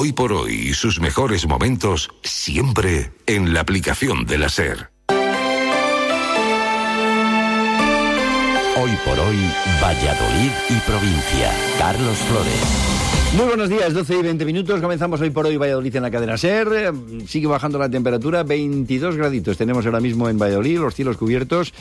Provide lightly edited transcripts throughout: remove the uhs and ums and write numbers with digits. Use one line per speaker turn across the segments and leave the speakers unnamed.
Hoy por hoy y sus mejores momentos siempre en la aplicación de la SER.
Hoy por hoy, Valladolid y provincia. Carlos Flores.
Muy buenos días, 12 y 20 minutos. Comenzamos Hoy por hoy Valladolid en la cadena SER. Sigue bajando la temperatura, 22 graditos. Tenemos ahora mismo en Valladolid, los cielos cubiertos.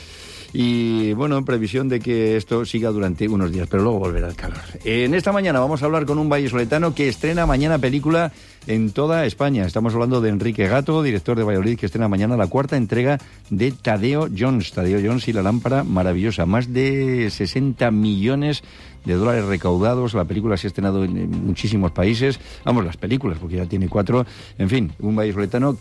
Y bueno, previsión de que esto siga durante unos días, pero luego volverá el calor. En esta mañana vamos a hablar con un vallisoletano que estrena mañana película en toda España. Estamos hablando de Enrique Gato, director de Valladolid, que estrena mañana la cuarta entrega de Tadeo Jones. Tadeo Jones y la lámpara maravillosa. Más de 60 millones de dólares recaudados. La película se ha estrenado en muchísimos países. Vamos, las películas, porque ya tiene 4. En fin, un vallisoletano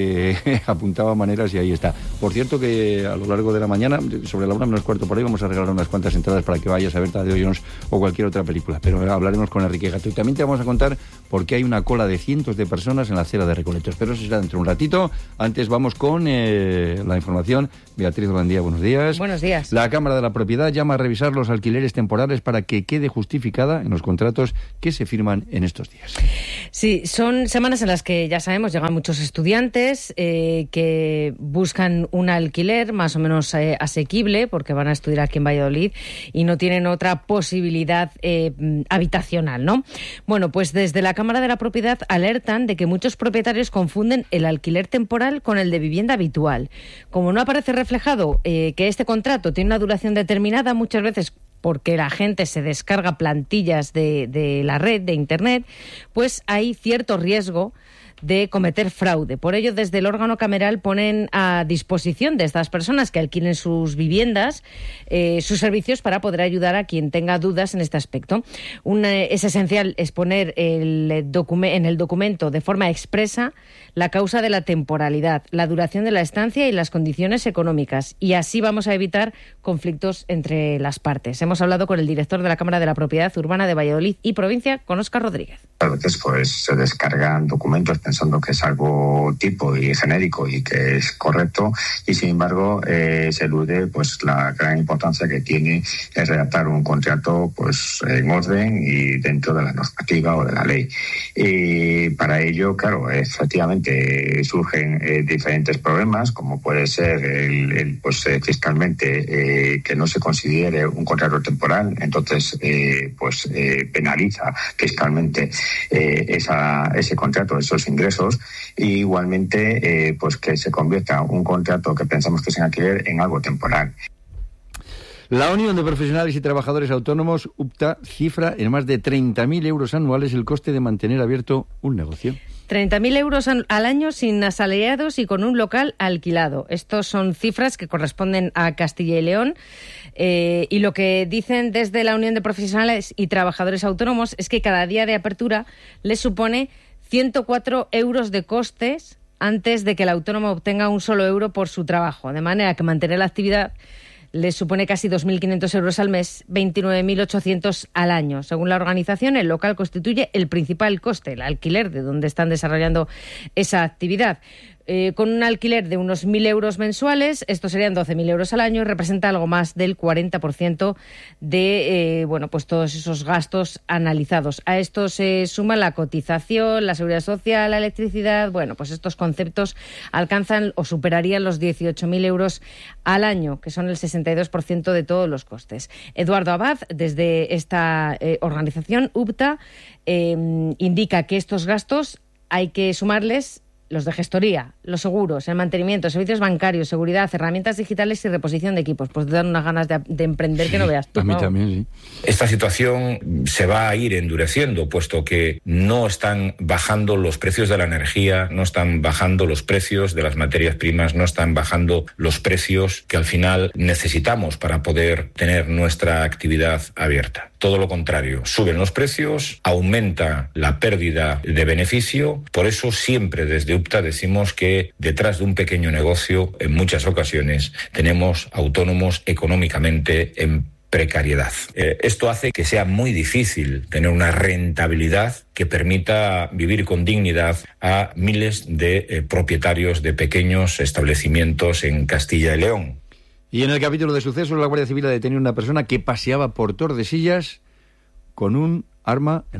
que apuntaba maneras y ahí está. Por cierto que a lo largo de la mañana, sobre la 1:15 por ahí, vamos a regalar unas cuantas entradas para que vayas a ver Tadeo Jones o cualquier otra película. Pero hablaremos con Enrique Gato. Y también te vamos a contar por qué hay una cola de cientos de personas en la acera de Recoletos. Pero eso será dentro de un ratito. Antes vamos con la información. Beatriz Holandía, buenos días.
Buenos días.
La Cámara de la Propiedad llama a revisar los alquileres temporales para que quede justificada en los contratos que se firman en estos días.
Sí, son semanas en las que, ya sabemos, llegan muchos estudiantes que buscan un alquiler más o menos asequible porque van a estudiar aquí en Valladolid y no tienen otra posibilidad habitacional, ¿no? Bueno, pues desde la Cámara de la Propiedad alertan de que muchos propietarios confunden el alquiler temporal con el de vivienda habitual. Como no aparece reflejado que este contrato tiene una duración determinada, muchas veces porque la gente se descarga plantillas de la red, de Internet, pues hay cierto riesgo de cometer fraude. Por ello, desde el órgano cameral ponen a disposición de estas personas que alquilen sus viviendas sus servicios para poder ayudar a quien tenga dudas en este aspecto. Es esencial exponer en el documento de forma expresa la causa de la temporalidad, la duración de la estancia y las condiciones económicas. Y así vamos a evitar conflictos entre las partes. Hemos hablado con el director de la Cámara de la Propiedad Urbana de Valladolid y Provincia, con Óscar Rodríguez.
A veces pues se descargan documentos pensando que es algo tipo y genérico y que es correcto, y sin embargo se elude pues la gran importancia que tiene el redactar un contrato pues en orden y dentro de la normativa o de la ley. Y para ello, claro, efectivamente surgen diferentes problemas, como puede ser el fiscalmente que no se considere un contrato temporal, entonces penaliza fiscalmente ese contrato, esos ingresos, y igualmente que se convierta un contrato que pensamos que es en alquiler en algo temporal.
La Unión de Profesionales y Trabajadores Autónomos, UPTA, cifra en más de 30.000 euros anuales el coste de mantener abierto un negocio.
30.000 euros al año sin asalariados y con un local alquilado. Estos son cifras que corresponden a Castilla y León. Y lo que dicen desde la Unión de Profesionales y Trabajadores Autónomos es que cada día de apertura les supone 104 euros de costes antes de que el autónomo obtenga un solo euro por su trabajo. De manera que mantener la actividad les supone casi 2.500 euros al mes, 29.800 al año. Según la organización, el local constituye el principal coste, el alquiler de donde están desarrollando esa actividad. Con un alquiler de unos 1.000 euros mensuales, esto serían 12.000 euros al año y representa algo más del 40% de pues todos esos gastos analizados. A esto se suma la cotización, la seguridad social, la electricidad. Bueno, pues estos conceptos alcanzan o superarían los 18.000 euros al año, que son el 62% de todos los costes. Eduardo Abad, desde esta organización, UPTA, indica que estos gastos hay que sumarles los de gestoría, los seguros, el mantenimiento, servicios bancarios, seguridad, herramientas digitales y reposición de equipos. Pues te dan unas ganas de emprender que no veas tú.
A mí también, sí.
Esta situación se va a ir endureciendo, puesto que no están bajando los precios de la energía, no están bajando los precios de las materias primas, no están bajando los precios que al final necesitamos para poder tener nuestra actividad abierta. Todo lo contrario, suben los precios, aumenta la pérdida de beneficio. Por eso siempre desde UPTA decimos que detrás de un pequeño negocio, en muchas ocasiones, tenemos autónomos económicamente en precariedad. Esto hace que sea muy difícil tener una rentabilidad que permita vivir con dignidad a miles de propietarios de pequeños establecimientos en Castilla y León.
Y en el capítulo de sucesos, la Guardia Civil ha detenido a una persona que paseaba por Tordesillas con un arma en la mano.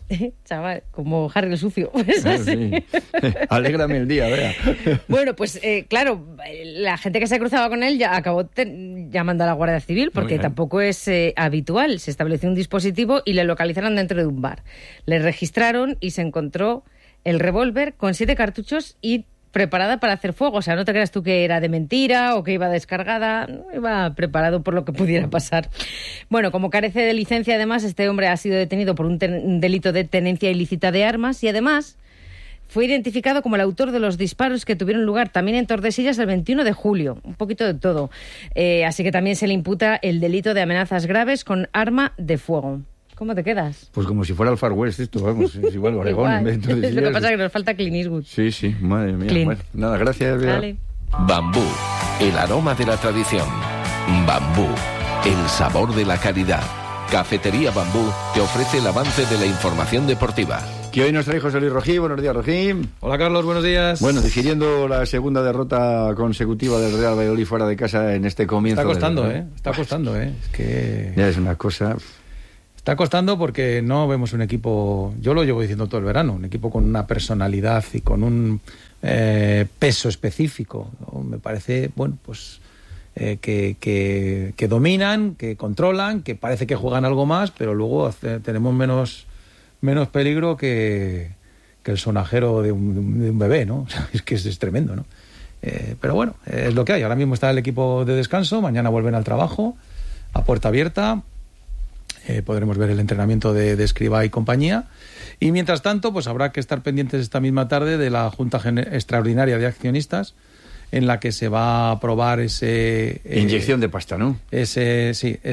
Chaval, como Harry el sucio. Pues así.
Sí. Alégrame el día, vea.
Bueno, pues claro, la gente que se cruzaba con él ya acabó llamando a la Guardia Civil, porque tampoco es habitual. Se estableció un dispositivo y le localizaron dentro de un bar. Le registraron y se encontró el revólver con 7 cartuchos y preparada para hacer fuego. O sea, no te creas tú que era de mentira o que iba descargada. No, iba preparado por lo que pudiera pasar. Bueno, como carece de licencia, además, este hombre ha sido detenido por un delito de tenencia ilícita de armas y además fue identificado como el autor de los disparos que tuvieron lugar también en Tordesillas el 21 de julio. Un poquito de todo. Así que también se le imputa el delito de amenazas graves con arma de fuego. ¿Cómo te quedas?
Pues como si fuera el Far West esto, vamos, es igual Oregón. En vez de
Tordesillas. Lo que pasa es que nos falta Clint Eastwood.
Sí, madre mía. Bueno, nada, gracias.
Vale.
Bambú, el aroma de la tradición. Bambú, el sabor de la calidad. Cafetería Bambú te ofrece el avance de la información deportiva.
Que hoy nos trae José Luis Rojí. Buenos días, Rojí.
Hola, Carlos, buenos días.
Bueno, digiriendo la segunda derrota consecutiva del Real Valladolid fuera de casa en este comienzo.
Está costando, Es que...
Ya es una cosa...
Está costando porque no vemos un equipo, yo lo llevo diciendo todo el verano, un equipo con una personalidad y con un peso específico, ¿no? Me parece, bueno, pues que dominan, que controlan, que parece que juegan algo más, pero luego tenemos menos peligro que el sonajero de un bebé, ¿no? O sea, es que es tremendo, ¿no? Pero bueno, es lo que hay. Ahora mismo está el equipo de descanso, mañana vuelven al trabajo, a puerta abierta. Podremos ver el entrenamiento de Escribá y compañía. Y mientras tanto, pues habrá que estar pendientes esta misma tarde de la Junta Extraordinaria de Accionistas, en la que se va a aprobar ese...
inyección de pasta, ¿no?
Ese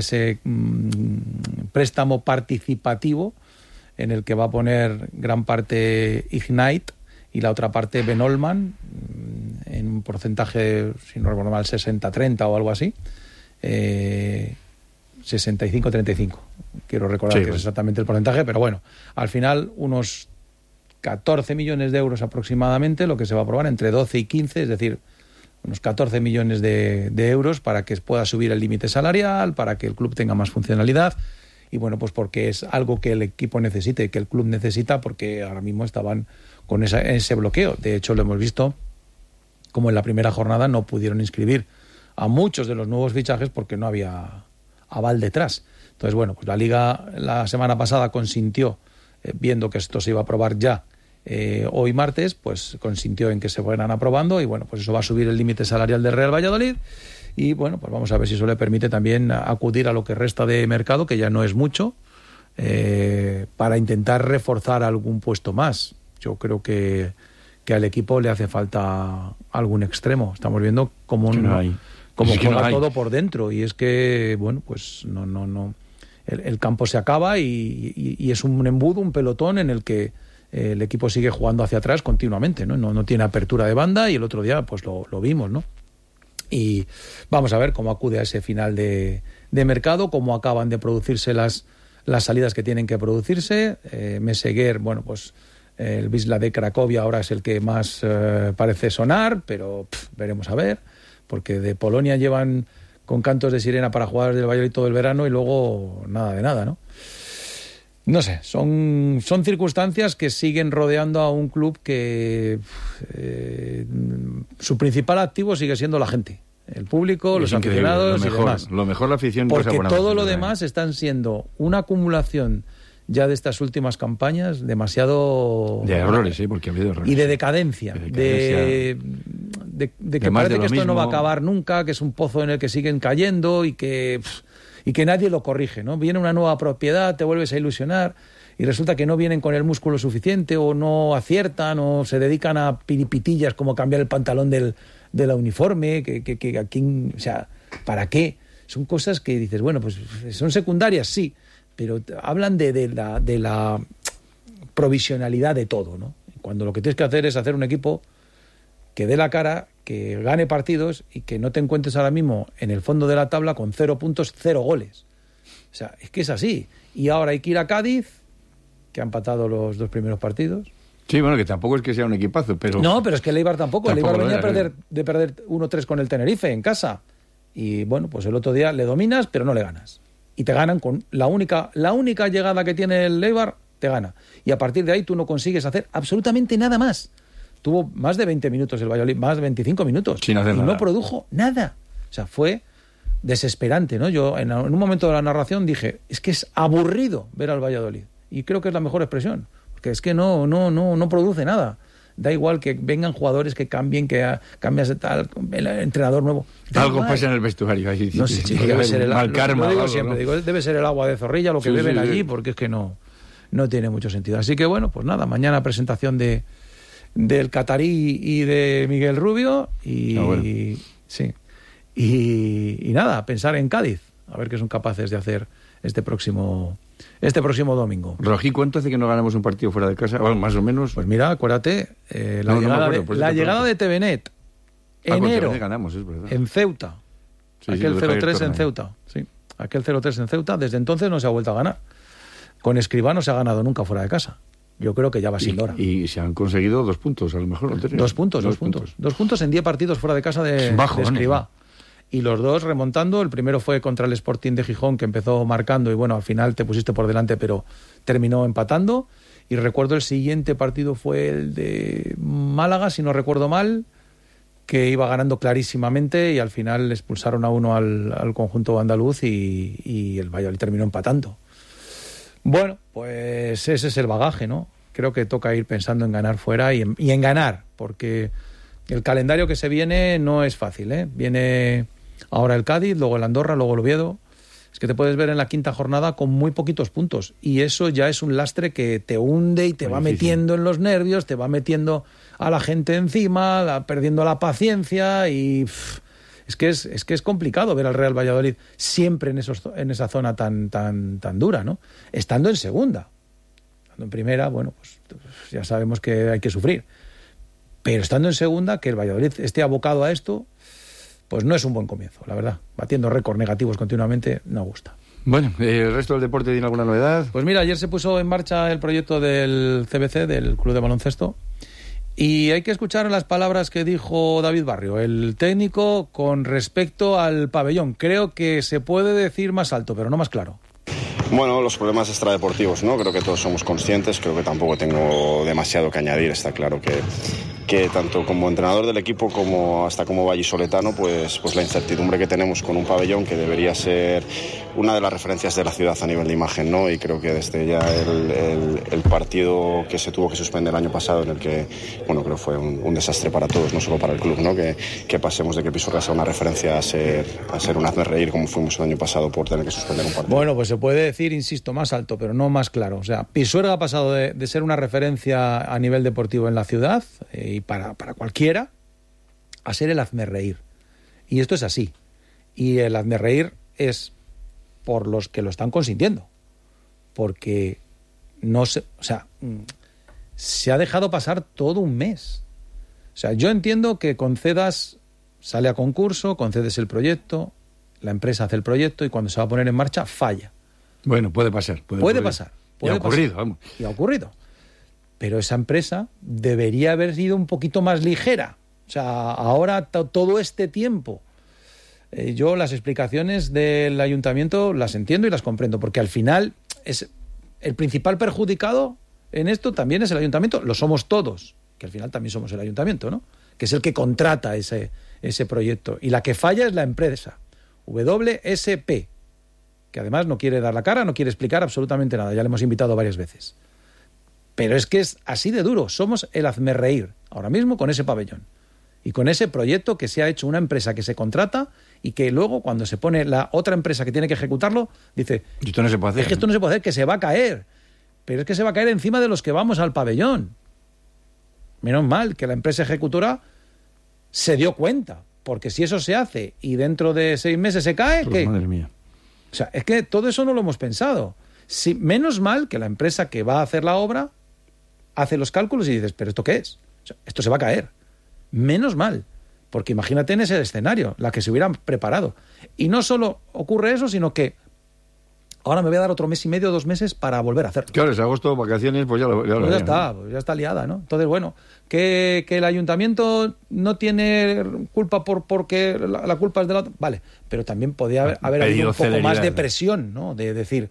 préstamo participativo, en el que va a poner gran parte Ignite y la otra parte Ben Olman, en un porcentaje, si no recuerdo mal, 60-30 o algo así. 65-35. Quiero recordar que es exactamente el porcentaje, pero bueno, al final unos 14 millones de euros aproximadamente, lo que se va a aprobar entre 12 y 15, es decir, unos 14 millones de euros para que pueda subir el límite salarial, para que el club tenga más funcionalidad y bueno, pues porque es algo que el equipo necesita y que el club necesita, porque ahora mismo estaban con ese bloqueo. De hecho, lo hemos visto como en la primera jornada no pudieron inscribir a muchos de los nuevos fichajes porque no había aval detrás. Entonces, bueno, pues la Liga la semana pasada consintió, viendo que esto se iba a aprobar ya hoy martes, pues consintió en que se fueran aprobando y bueno, pues eso va a subir el límite salarial del Real Valladolid y bueno, pues vamos a ver si eso le permite también acudir a lo que resta de mercado, que ya no es mucho, para intentar reforzar algún puesto más. Yo creo que al equipo le hace falta algún extremo. Estamos viendo cómo juega todo por dentro y es que, bueno, pues no. El campo se acaba y es un embudo, un pelotón en el que el equipo sigue jugando hacia atrás continuamente, ¿no? No tiene apertura de banda y el otro día pues lo vimos, ¿no? Y vamos a ver cómo acude a ese final de mercado, cómo acaban de producirse las salidas que tienen que producirse. Meseguer, bueno, pues el Wisla de Cracovia ahora es el que más parece sonar, pero veremos a ver, porque de Polonia llevan con cantos de sirena para jugadores del Valladolid todo el verano y luego nada de nada, ¿no? No sé, son circunstancias que siguen rodeando a un club que su principal activo sigue siendo la gente, el público, los aficionados y demás.
Lo mejor la afición.
Porque todo lo demás están siendo una acumulación ya de estas últimas campañas demasiado...
De errores, sí, porque ha habido errores.
Y de decadencia. De que parece que esto no va a acabar nunca, que es un pozo en el que siguen cayendo y que nadie lo corrige, ¿no? Viene una nueva propiedad, te vuelves a ilusionar y resulta que no vienen con el músculo suficiente o no aciertan o se dedican a piripitillas como cambiar el pantalón de la uniforme, que aquí, o sea, ¿para qué? Son cosas que dices, bueno, pues son secundarias, sí, pero hablan de la provisionalidad de todo, ¿no? Cuando lo que tienes que hacer es hacer un equipo que dé la cara, que gane partidos y que no te encuentres ahora mismo en el fondo de la tabla con 0 puntos, 0 goles. O sea, es que es así. Y ahora hay que ir a Cádiz, que ha empatado los 2 primeros partidos.
Sí, bueno, que tampoco es que sea un equipazo, pero...
No, pero es que el Eibar tampoco. El Eibar venía de perder 1-3 con el Tenerife en casa. Y bueno, pues el otro día le dominas, pero no le ganas. Y te ganan con la única llegada que tiene el Eibar te gana. Y a partir de ahí tú no consigues hacer absolutamente nada más. Tuvo más de 20 minutos el Valladolid, más de 25 minutos.
Sin hacer
y
nada.
No produjo nada. O sea, fue desesperante, ¿no? Yo en un momento de la narración dije, es que es aburrido ver al Valladolid. Y creo que es la mejor expresión. Porque es que no produce nada. Da igual que vengan jugadores que cambien, que cambias de tal, el entrenador nuevo.
Algo pasa en el vestuario ahí.
No sé, debe ser el
mal karma.
Lo digo
algo,
siempre,
¿no?
digo, debe ser el agua de Zorrilla lo que beben allí, porque es que no tiene mucho sentido. Así que bueno, pues nada, mañana presentación del catarí y de Miguel Rubio y sí. Y nada, pensar en Cádiz, a ver qué son capaces de hacer este próximo domingo.
Rojí, ¿cuánto hace que no ganamos un partido fuera de casa? Bueno, más o menos.
Pues mira, acuérdate, la llegada de TVNet, enero,
ganamos, es verdad.
en Ceuta, aquel 0-3 en Ceuta, sí, aquel 0-3 en Ceuta, desde entonces no se ha vuelto a ganar. Con Escribá no se ha ganado nunca fuera de casa. Yo creo que ya va siendo hora.
Y se han conseguido 2 puntos, a lo mejor.
2 puntos. 2 puntos en 10 partidos fuera de casa de Escribá. Y los dos remontando. El primero fue contra el Sporting de Gijón, que empezó marcando y bueno, al final te pusiste por delante, pero terminó empatando. Y recuerdo el siguiente partido fue el de Málaga, si no recuerdo mal, que iba ganando clarísimamente y al final expulsaron a uno al conjunto andaluz y el Valladolid terminó empatando. Bueno, pues ese es el bagaje, ¿no? Creo que toca ir pensando en ganar fuera y en ganar, porque el calendario que se viene no es fácil, ¿eh? Viene ahora el Cádiz, luego el Andorra, luego el Oviedo. Es que te puedes ver en la quinta jornada con muy poquitos puntos y eso ya es un lastre que te hunde y te va metiendo en los nervios, te va metiendo a la gente encima, perdiendo la paciencia y... Es que es complicado ver al Real Valladolid siempre en esa zona tan dura, ¿no? Estando en segunda. Estando en primera, bueno, pues ya sabemos que hay que sufrir. Pero estando en segunda, que el Valladolid esté abocado a esto, pues no es un buen comienzo, la verdad. Batiendo récords negativos continuamente, no gusta.
Bueno, ¿el resto del deporte tiene alguna novedad?
Pues mira, ayer se puso en marcha el proyecto del CBC, del Club de Baloncesto, y hay que escuchar las palabras que dijo David Barrio, el técnico, con respecto al pabellón. Creo que se puede decir más alto, pero no más claro.
Bueno, los problemas extradeportivos, ¿no? Creo que todos somos conscientes, creo que tampoco tengo demasiado que añadir. Está claro que tanto como entrenador del equipo como hasta como vallisoletano, pues la incertidumbre que tenemos con un pabellón que debería ser una de las referencias de la ciudad a nivel de imagen, ¿no? Y creo que desde ya el partido que se tuvo que suspender el año pasado, en el que, bueno, creo que fue un desastre para todos, no solo para el club, ¿no? Que pasemos de que Pisuerga sea una referencia a ser un hazmerreír como fuimos el año pasado por tener que suspender un partido.
Bueno, pues se puede decir, insisto, más alto, pero no más claro. O sea, Pisuerga ha pasado de ser una referencia a nivel deportivo en la ciudad y para cualquiera, a ser el hazmerreír. Y esto es así. Y el hazmerreír es por los que lo están consintiendo. Porque se ha dejado pasar todo un mes. O sea, yo entiendo que concedas, sale a concurso, concedes el proyecto, la empresa hace el proyecto y cuando se va a poner en marcha, falla.
Bueno, puede pasar. Puede pasar.
Y ha ocurrido,
vamos.
Y ha ocurrido. Pero esa empresa debería haber sido un poquito más ligera. O sea, ahora todo este tiempo, yo las explicaciones del ayuntamiento las entiendo y las comprendo, porque al final es el principal perjudicado en esto también es el ayuntamiento, lo somos todos, que al final también somos el ayuntamiento, ¿no? Que es el que contrata ese proyecto. Y la que falla es la empresa, WSP, que además no quiere dar la cara, no quiere explicar absolutamente nada, ya le hemos invitado varias veces. Pero es que es así de duro, somos el hazmerreír, ahora mismo con ese pabellón. Y con ese proyecto que se ha hecho una empresa que se contrata y que luego cuando se pone la otra empresa que tiene que ejecutarlo, dice,
esto no se puede hacer.
Es que esto no se puede hacer, que se va a caer. Pero es que se va a caer encima de los que vamos al pabellón. Menos mal que la empresa ejecutora se dio cuenta, porque si eso se hace y dentro de 6 meses se cae,
pues
¿qué?
Madre mía.
O sea, es que todo eso no lo hemos pensado. Menos mal que la empresa que va a hacer la obra hace los cálculos y dices, ¿pero esto qué es? O sea, esto se va a caer. Menos mal. Porque imagínate en ese escenario, la que se hubieran preparado. Y no solo ocurre eso, sino que ahora me voy a dar otro mes y medio, 2 meses para volver a hacerlo.
Claro, es agosto, vacaciones, pues
ya está liada, ¿no? Entonces, bueno, que el ayuntamiento no tiene culpa porque la culpa es de la otra. Vale, pero también podía haber habido un poco más de presión, ¿no? De decir,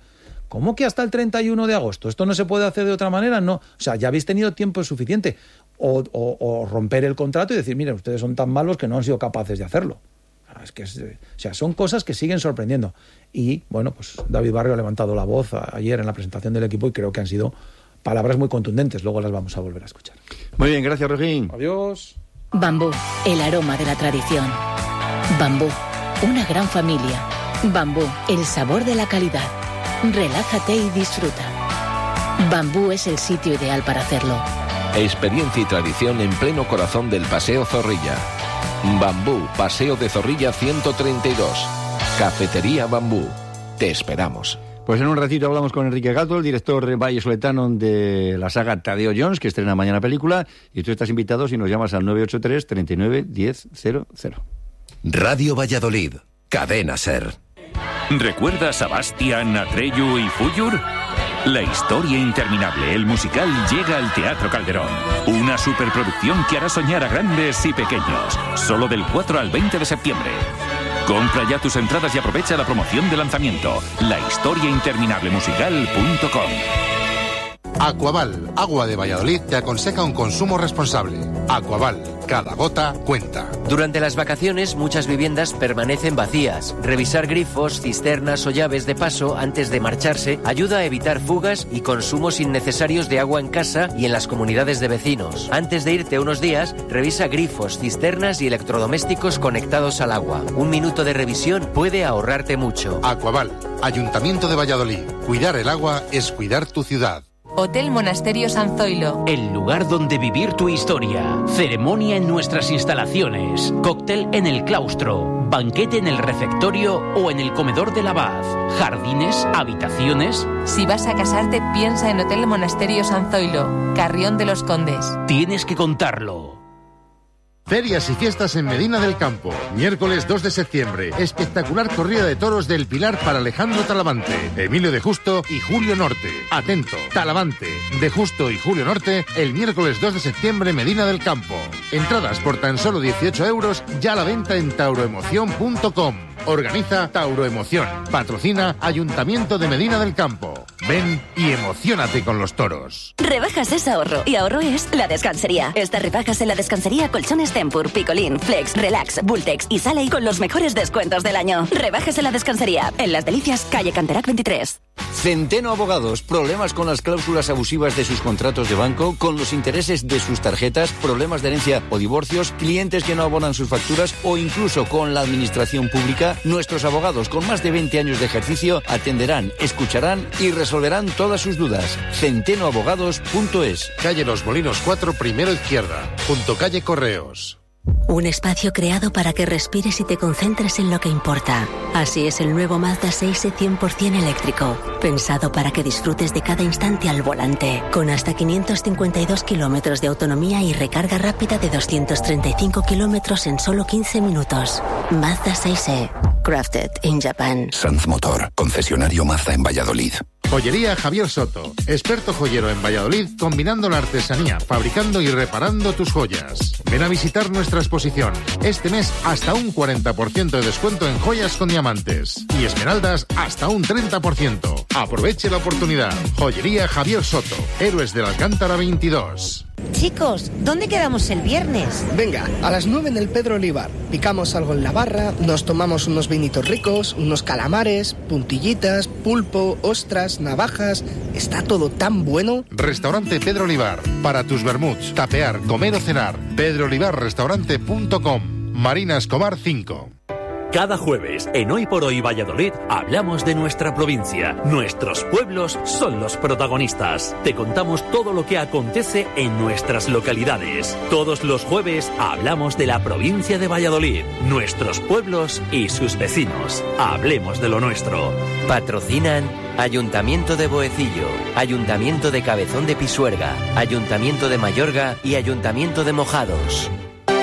¿Cómo que hasta el 31 de agosto? ¿Esto no se puede hacer de otra manera? No. O sea, ya habéis tenido tiempo suficiente. O romper el contrato y decir, miren, ustedes son tan malos que no han sido capaces de hacerlo. Es que son cosas que siguen sorprendiendo. Y, bueno, pues David Barrio ha levantado la voz ayer en la presentación del equipo y creo que han sido palabras muy contundentes. Luego las vamos a volver a escuchar.
Muy bien, gracias, Rojín.
Adiós.
Bambú, el aroma de la tradición. Bambú, una gran familia. Bambú, el sabor de la calidad. Relájate y disfruta. Bambú es el sitio ideal para hacerlo.
Experiencia y tradición en pleno corazón del Paseo Zorrilla. Bambú, Paseo de Zorrilla 132. Cafetería Bambú. Te esperamos.
Pues en un ratito hablamos con Enrique Gato, el director vallisoletano de la saga Tadeo Jones, que estrena mañana película, y tú estás invitado si nos llamas al 983 39 10 00.
Radio Valladolid, Cadena SER.
¿Recuerdas a Bastián, Atreyu y Fúllur? La historia interminable, el musical, llega al Teatro Calderón. Una superproducción que hará soñar a grandes y pequeños. Solo del 4 al 20 de septiembre. Compra ya tus entradas y aprovecha la promoción de lanzamiento. lahistoriainterminablemusical.com.
Aquaval, agua de Valladolid, te aconseja un consumo responsable. Aquaval, cada gota cuenta.
Durante las vacaciones, muchas viviendas permanecen vacías. Revisar grifos, cisternas o llaves de paso antes de marcharse ayuda a evitar fugas y consumos innecesarios de agua en casa y en las comunidades de vecinos. Antes de irte unos días, revisa grifos, cisternas y electrodomésticos conectados al agua. Un minuto de revisión puede ahorrarte mucho.
Aquaval, Ayuntamiento de Valladolid. Cuidar el agua es cuidar tu ciudad.
Hotel Monasterio San Zoilo.
El lugar donde vivir tu historia. Ceremonia en nuestras instalaciones. Cóctel en el claustro. Banquete en el refectorio o en el comedor del abad. Jardines, habitaciones.
Si vas a casarte, piensa en Hotel Monasterio San Zoilo, Carrión de los Condes.
Tienes que contarlo.
Ferias y fiestas en Medina del Campo. Miércoles 2 de septiembre. Espectacular corrida de toros del Pilar para Alejandro Talavante, Emilio de Justo y Julio Norte. Atento, Talavante, de Justo y Julio Norte, el miércoles 2 de septiembre, Medina del Campo. Entradas por tan solo 18 euros, ya a la venta en tauroemoción.com. Organiza Tauroemoción. Patrocina Ayuntamiento de Medina del Campo. Ven y emociónate con los toros.
Rebajas es ahorro y ahorro es La Descansería. Estas rebajas en La Descansería, colchones Tempur, Picolín, Flex, Relax, Bultex y Sale con los mejores descuentos del año. Rebajas en La Descansería, en Las Delicias, calle Canterac 23.
Centeno Abogados, problemas con las cláusulas abusivas de sus contratos de banco, con los intereses de sus tarjetas, problemas de herencia o divorcios, clientes que no abonan sus facturas o incluso con la administración pública. Nuestros abogados con más de 20 años de ejercicio atenderán, escucharán y resolverán todas sus dudas. centenoabogados.es.
Calle Los Molinos 4, primero izquierda, junto calle Correos.
Un espacio creado para que respires y te concentres en lo que importa. Así es el nuevo Mazda 6e 100% eléctrico, pensado para que disfrutes de cada instante al volante, con hasta 552 kilómetros de autonomía y recarga rápida de 235 kilómetros en solo 15 minutos. Mazda 6e, crafted in Japan.
Sanz Motor, concesionario Mazda en Valladolid.
Joyería Javier Soto, experto joyero en Valladolid, combinando la artesanía, fabricando y reparando tus joyas. Ven a visitar nuestra exposición. Este mes hasta un 40% de descuento en joyas con diamantes. Y esmeraldas hasta un 30%. Aproveche la oportunidad. Joyería Javier Soto, Héroes del Alcántara 22.
Chicos, ¿dónde quedamos el viernes?
Venga, a las 9 en el Pedro Olivar. Picamos algo en la barra, nos tomamos unos vinitos ricos, unos calamares, puntillitas, pulpo, ostras, navajas. Está todo tan bueno.
Restaurante Pedro Olivar. Para tus vermuts, tapear, comer o cenar. pedroolivarrestaurante.com. Marina Escobar 5.
Cada jueves, en Hoy por Hoy Valladolid, hablamos de nuestra provincia. Nuestros pueblos son los protagonistas. Te contamos todo lo que acontece en nuestras localidades. Todos los jueves hablamos de la provincia de Valladolid, nuestros pueblos y sus vecinos. Hablemos de lo nuestro.
Patrocinan Ayuntamiento de Boecillo, Ayuntamiento de Cabezón de Pisuerga, Ayuntamiento de Mayorga y Ayuntamiento de Mojados.